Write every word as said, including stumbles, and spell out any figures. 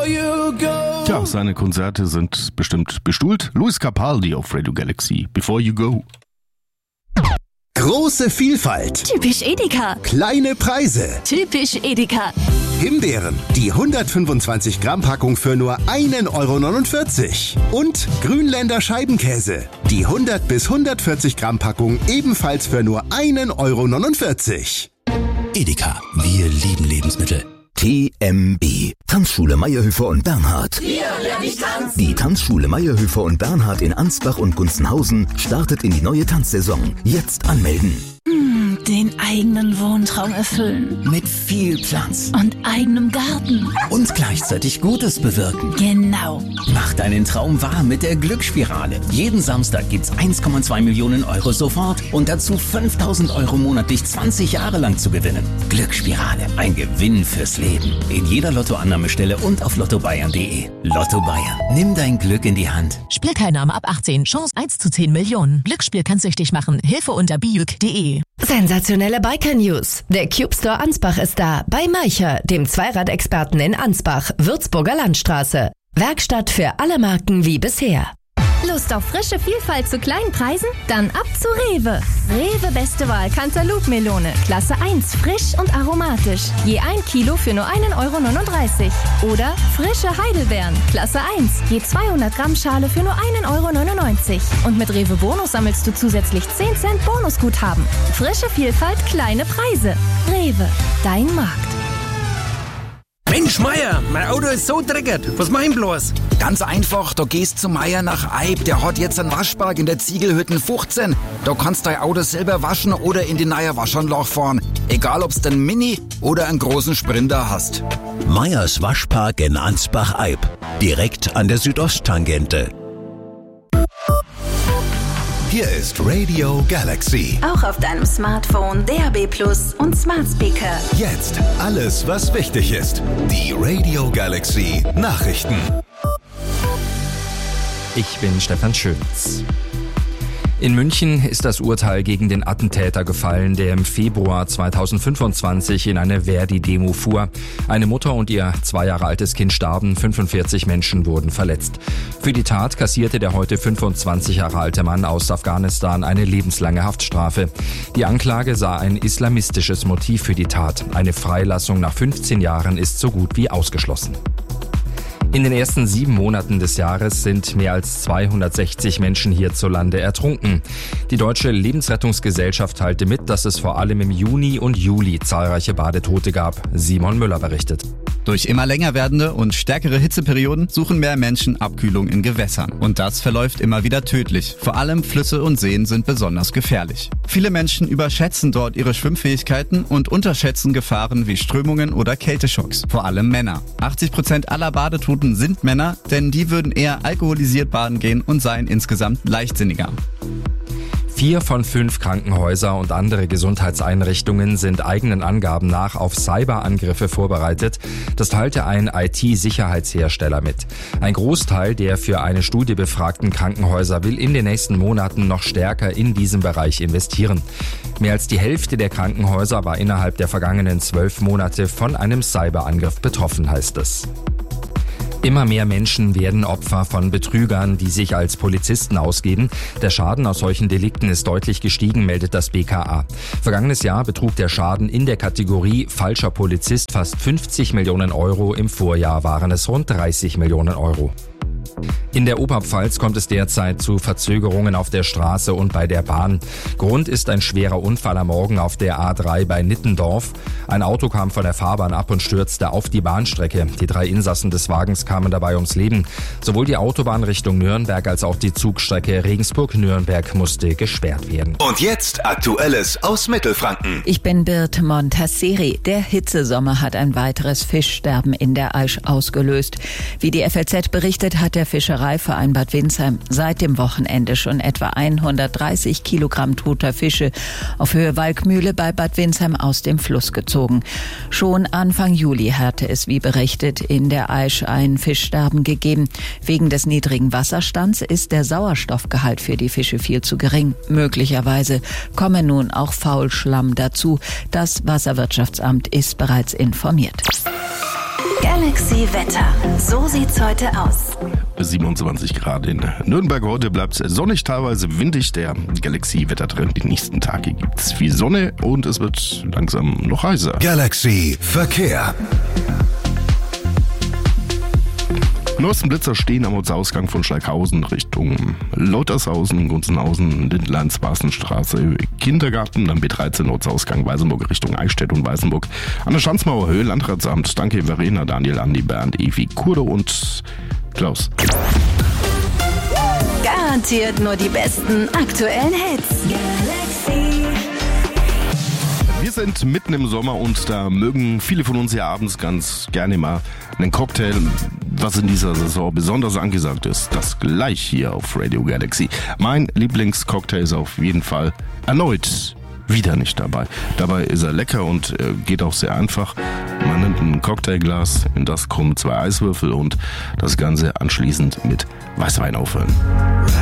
before you go. Tja, seine Konzerte sind bestimmt bestuhlt. Luis Capaldi auf Radio Galaxy. Before you go. Große Vielfalt. Typisch Edeka. Kleine Preise. Typisch Edeka. Himbeeren, die hundertfünfundzwanzig Gramm Packung für nur ein Euro neunundvierzig. Und Grünländer Scheibenkäse, die hundert bis hundertvierzig Gramm Packung ebenfalls für nur ein Euro neunundvierzig. Edeka, wir lieben Lebensmittel. T M B, Tanzschule Meyerhöfer und Bernhard. Hier lerne ich tanzen. Die Tanzschule Meyerhöfer und Bernhard in Ansbach und Gunzenhausen startet in die neue Tanzsaison. Jetzt anmelden. Hm, den eigenen Wohntraum erfüllen. Mit viel Platz. Und eigenem Garten. Und gleichzeitig Gutes bewirken. Genau. Mach deinen Traum wahr mit der Glücksspirale. Jeden Samstag gibt's eins Komma zwei Millionen Euro sofort und dazu fünftausend Euro monatlich zwanzig Jahre lang zu gewinnen. Glücksspirale, ein Gewinn fürs Leben. In jeder Lottoannahmestelle und auf lotto bayern punkt de. Lotto Bayern, nimm dein Glück in die Hand. Spielteilnahme ab achtzehn, Chance eins zu zehn Millionen. Glücksspiel kann süchtig machen. Hilfe unter biuk punkt de. Sensationelle Biker-News. Der Cube Store Ansbach ist da. Bei Maicher, dem Zweiradexperten in Ansbach, Würzburger Landstraße. Werkstatt für alle Marken wie bisher. Lust auf frische Vielfalt zu kleinen Preisen? Dann ab zu Rewe. Rewe beste Wahl Cantaloupe-Melone. Klasse eins, frisch und aromatisch. Je ein Kilo für nur ein Euro neununddreißig. Oder frische Heidelbeeren. Klasse eins, je zweihundert Gramm Schale für nur ein Euro neunundneunzig. Und mit Rewe Bonus sammelst du zusätzlich zehn Cent Bonusguthaben. Frische Vielfalt, kleine Preise. Rewe, dein Markt. Mensch, Meier, mein Auto ist so dreckig. Was mach ich bloß? Ganz einfach, da gehst zu Meier nach Eib. Der hat jetzt einen Waschpark in der Ziegelhütten fünfzehn. Da kannst du dein Auto selber waschen oder in die neue Waschanlage fahren. Egal, ob's den Mini oder einen großen Sprinter hast. Meyers Waschpark in Ansbach-Eib. Direkt an der Südosttangente. Hier ist Radio Galaxy. Auch auf deinem Smartphone, D A B Plus und Smart Speaker. Jetzt alles, was wichtig ist. Die Radio Galaxy Nachrichten. Ich bin Stefan Schönz. In München ist das Urteil gegen den Attentäter gefallen, der im Februar zweitausendfünfundzwanzig in eine Verdi-Demo fuhr. Eine Mutter und ihr zwei Jahre altes Kind starben, fünfundvierzig Menschen wurden verletzt. Für die Tat kassierte der heute fünfundzwanzig Jahre alte Mann aus Afghanistan eine lebenslange Haftstrafe. Die Anklage sah ein islamistisches Motiv für die Tat. Eine Freilassung nach fünfzehn Jahren ist so gut wie ausgeschlossen. In den ersten sieben Monaten des Jahres sind mehr als zweihundertsechzig Menschen hierzulande ertrunken. Die Deutsche Lebensrettungsgesellschaft teilte mit, dass es vor allem im Juni und Juli zahlreiche Badetote gab. Simon Müller berichtet. Durch immer länger werdende und stärkere Hitzeperioden suchen mehr Menschen Abkühlung in Gewässern. Und das verläuft immer wieder tödlich. Vor allem Flüsse und Seen sind besonders gefährlich. Viele Menschen überschätzen dort ihre Schwimmfähigkeiten und unterschätzen Gefahren wie Strömungen oder Kälteschocks. Vor allem Männer. achtzig Prozent aller Badetoten sind Männer, denn die würden eher alkoholisiert baden gehen und seien insgesamt leichtsinniger. Vier von fünf Krankenhäuser und andere Gesundheitseinrichtungen sind eigenen Angaben nach auf Cyberangriffe vorbereitet. Das teilte ein I T-Sicherheitshersteller mit. Ein Großteil der für eine Studie befragten Krankenhäuser will in den nächsten Monaten noch stärker in diesem Bereich investieren. Mehr als die Hälfte der Krankenhäuser war innerhalb der vergangenen zwölf Monate von einem Cyberangriff betroffen, heißt es. Immer mehr Menschen werden Opfer von Betrügern, die sich als Polizisten ausgeben. Der Schaden aus solchen Delikten ist deutlich gestiegen, meldet das B K A. Vergangenes Jahr betrug der Schaden in der Kategorie falscher Polizist fast fünfzig Millionen Euro. Im Vorjahr waren es rund dreißig Millionen Euro. In der Oberpfalz kommt es derzeit zu Verzögerungen auf der Straße und bei der Bahn. Grund ist ein schwerer Unfall am Morgen auf der A drei bei Nittendorf. Ein Auto kam von der Fahrbahn ab und stürzte auf die Bahnstrecke. Die drei Insassen des Wagens kamen dabei ums Leben. Sowohl die Autobahn Richtung Nürnberg als auch die Zugstrecke Regensburg-Nürnberg musste gesperrt werden. Und jetzt Aktuelles aus Mittelfranken. Ich bin Birte Montasseri. Der Hitzesommer hat ein weiteres Fischsterben in der Aisch ausgelöst. Wie die F A Z berichtet, hat der Fischereiverein Bad Windsheim seit dem Wochenende schon etwa hundertdreißig Kilogramm toter Fische auf Höhe Walkmühle bei Bad Windsheim aus dem Fluss gezogen. Schon Anfang Juli hatte es, wie berichtet, in der Aisch ein Fischsterben gegeben. Wegen des niedrigen Wasserstands ist der Sauerstoffgehalt für die Fische viel zu gering. Möglicherweise komme nun auch Faulschlamm dazu. Das Wasserwirtschaftsamt ist bereits informiert. Galaxy Wetter. So sieht's heute aus. siebenundzwanzig Grad in Nürnberg. Heute bleibt es sonnig, teilweise windig. Der Galaxy Wettertrend. Die nächsten Tage gibt es viel Sonne und es wird langsam noch heißer. Galaxy Verkehr. Neuesten Blitzer stehen am Ortsausgang von Schleikhausen Richtung Leutershausen, Gunzenhausen, Lindlands, Barstenstraße, Kindergarten, dann B dreizehn Ortsausgang Weißenburg Richtung Eichstätt und Weißenburg. An der Schanzmauer Höhe, Landratsamt. Danke Verena, Daniel, Andi, Bernd, Evi, Kurdo und Klaus. Garantiert nur die besten aktuellen Hits. Galaxy. Wir sind mitten im Sommer und da mögen viele von uns ja abends ganz gerne mal einen Cocktail, was in dieser Saison besonders angesagt ist. Das gleich hier auf Radio Galaxy. Mein Lieblingscocktail ist auf jeden Fall erneut wieder nicht dabei. Dabei ist er lecker und äh, geht auch sehr einfach. Man nimmt ein Cocktailglas, in das kommen zwei Eiswürfel und das Ganze anschließend mit Weißwein auffüllen.